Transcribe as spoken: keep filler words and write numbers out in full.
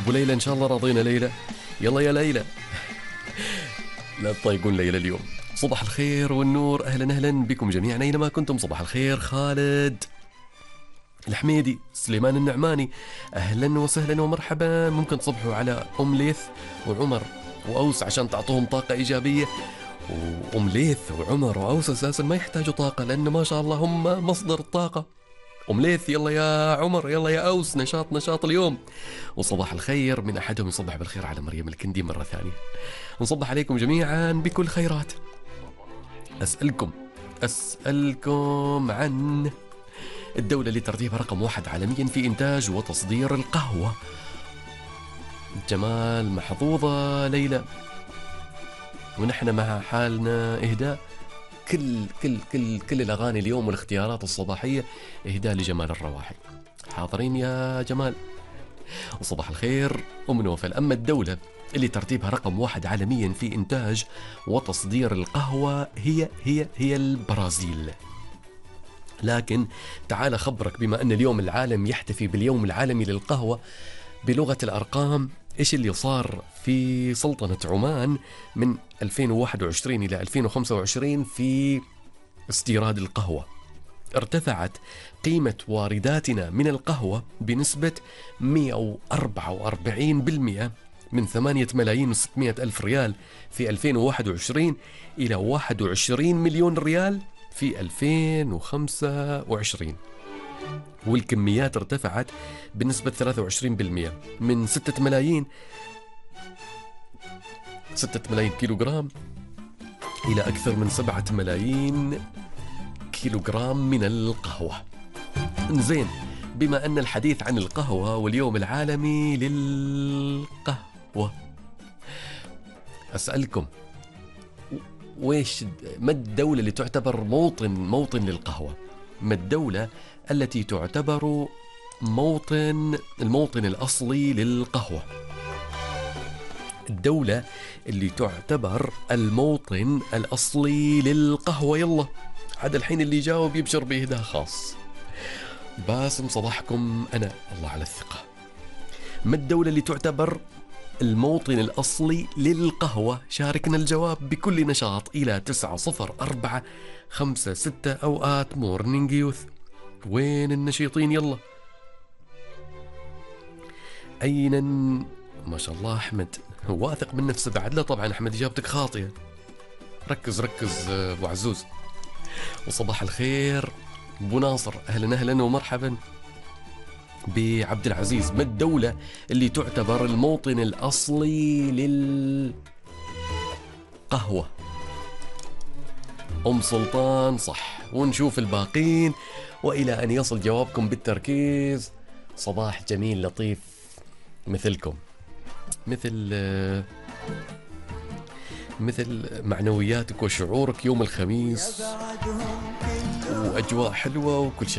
ابو ليلى ان شاء الله راضينا ليلى. يلا يا ليلى. لا تضايقون ليلى اليوم. صباح الخير والنور، اهلا اهلا بكم جميعا اينما كنتم. صباح الخير خالد الحميدي، سليمان النعماني، اهلا وسهلا ومرحبا. ممكن تصبحوا على ام ليث وعمر واوس عشان تعطوهم طاقه ايجابيه. وام ليث وعمر واوس اساسا ما يحتاجوا طاقه لان ما شاء الله هم مصدر الطاقه. ام ليث يلا يا عمر، يلا يا اوس، نشاط نشاط اليوم. وصباح الخير من احدهم يصبح بالخير على مريم الكندي مره ثانيه. نصبح عليكم جميعا بكل خيرات. اسالكم اسالكم عن الدولة اللي ترتيبها رقم واحد عالميا في إنتاج وتصدير القهوة. جمال محظوظة ليلى، ونحن مع حالنا إهداء. كل كل كل كل الأغاني اليوم والاختيارات الصباحية إهداء لجمال الرواحي. حاضرين يا جمال؟ وصباح الخير أم نوفل. أما الدولة اللي ترتيبها رقم واحد عالميا في إنتاج وتصدير القهوة هي هي هي البرازيل. لكن تعال أخبرك، بما أن اليوم العالم يحتفي باليوم العالمي للقهوة، بلغة الأرقام إيش اللي صار في سلطنة عمان من ألفين وواحد وعشرين إلى ألفين وخمسة وعشرين في استيراد القهوة. ارتفعت قيمة وارداتنا من القهوة بنسبة مئة وأربعة وأربعين بالمئة من ثمانية ملايين وستمئة ألف ريال في ألفين وواحد وعشرين إلى واحد وعشرين مليون ريال في ألفين وخمسة وعشرين. والكميات ارتفعت بنسبة ثلاثة وعشرين بالمئة من ستة ملايين ستة ملايين كيلوغرام إلى أكثر من سبعة ملايين كيلوغرام من القهوة. زين، بما أن الحديث عن القهوة واليوم العالمي للقهوة، أسألكم ويش ما الدولة اللي تعتبر موطن موطن للقهوة؟ ما الدولة التي تعتبر موطن الموطن الأصلي للقهوة؟ الدولة اللي تعتبر الموطن الأصلي للقهوة. يلا عاد الحين اللي يجاوب يبشر بإهداء خاص. باسم صباحكم أنا الله على الثقة. ما الدولة اللي تعتبر الموطن الأصلي للقهوة؟ شاركنا الجواب بكل نشاط إلى تسعة صفر أربعة خمسة ستة أوقات مورنينج يوث. وين النشيطين؟ يلا أين ن... ما شاء الله أحمد واثق من نفسه بعد. لا طبعا أحمد إجابتك خاطئة، ركز ركز أبو عزوز. وصباح الخير أبو ناصر، أهلا أهلا ومرحبا بعبد العزيز. ما الدولة اللي تعتبر الموطن الأصلي للقهوة؟ أم سلطان صح. ونشوف الباقين وإلى أن يصل جوابكم بالتركيز. صباح جميل لطيف مثلكم، مثل مثل معنوياتك وشعورك يوم الخميس، وأجواء حلوة وكل شيء.